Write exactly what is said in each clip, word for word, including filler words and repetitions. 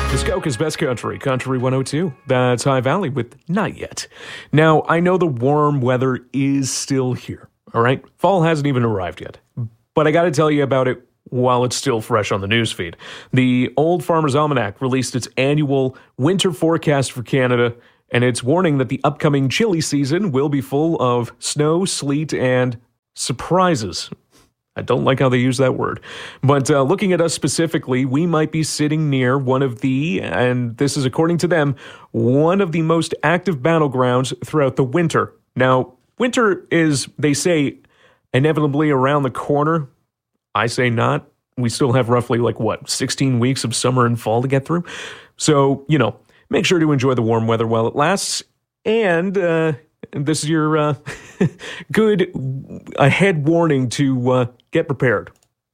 Muskoka's Best Country, Country one oh two. That's High Valley with Not Yet. Now, I know the warm weather is still here, all right? Fall hasn't even arrived yet. But I got to tell you about it while it's still fresh on the newsfeed. The Old Farmer's Almanac released its annual winter forecast for Canada, and it's warning that the upcoming chilly season will be full of snow, sleet, and surprises. I don't like how they use that word. But uh, looking at us specifically, we might be sitting near one of the, and this is according to them, one of the most active battlegrounds throughout the winter. Now, winter is, they say, inevitably around the corner. I say not. We still have roughly, like, what, sixteen weeks of summer and fall to get through? So, you know, make sure to enjoy the warm weather while it lasts. And, uh, this is your uh, good ahead warning to uh, get prepared.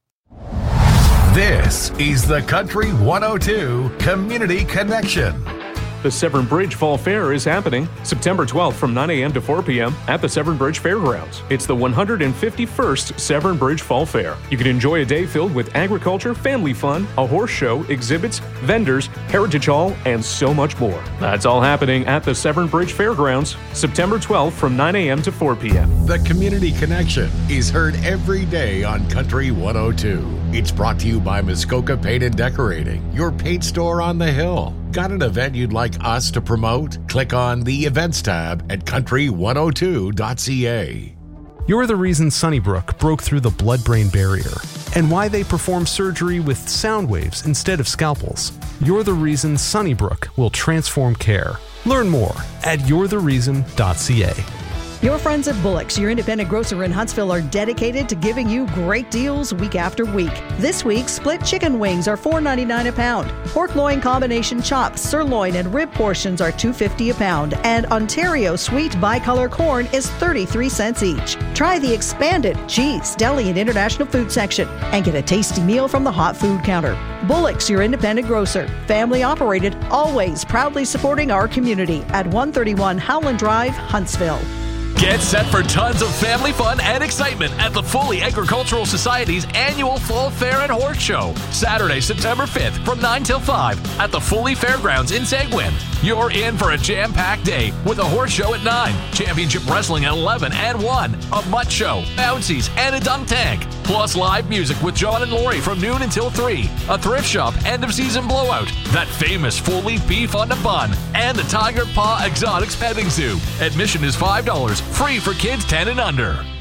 This is the Country one oh two Community Connection. The Severn Bridge Fall Fair is happening September twelfth from nine a.m. to four p.m. at the Severn Bridge Fairgrounds. It's the one hundred fifty-first Severn Bridge Fall Fair. You can enjoy a day filled with agriculture, family fun, a horse show, exhibits, vendors, heritage hall, and so much more. That's all happening at the Severn Bridge Fairgrounds September twelfth from nine a.m. to four p.m. The Community Connection is heard every day on Country one oh two. It's brought to you by Muskoka Paint and Decorating, your paint store on the hill. Got an event you'd like us to promote? Click on the Events tab at country one oh two dot c a. You're the reason Sunnybrook broke through the blood-brain barrier and why they perform surgery with sound waves instead of scalpels. You're the reason Sunnybrook will transform care. Learn more at you're the reason dot c a. Your friends at Bullock's, your independent grocer in Huntsville, are dedicated to giving you great deals week after week. This week, split chicken wings are four ninety-nine a pound. Pork loin combination chops, sirloin, and rib portions are two fifty a pound. And Ontario sweet bicolor corn is thirty-three cents each. Try the expanded cheese, deli, and international food section and get a tasty meal from the hot food counter. Bullock's, your independent grocer. Family operated, always proudly supporting our community at one thirty-one Howland Drive, Huntsville. Get set for tons of family fun and excitement at the Foley Agricultural Society's annual Fall Fair and Horse Show, Saturday, September fifth from nine till five at the Foley Fairgrounds in Seguin. You're in for a jam-packed day with a horse show at nine, championship wrestling at eleven and one, a mutt show, bouncies, and a dunk tank. Plus live music with John and Lori from noon until three, a thrift shop end-of-season blowout, that famous Foley beef on the bun, and the Tiger Paw Exotics Petting Zoo. Admission is five dollars, free for kids ten and under.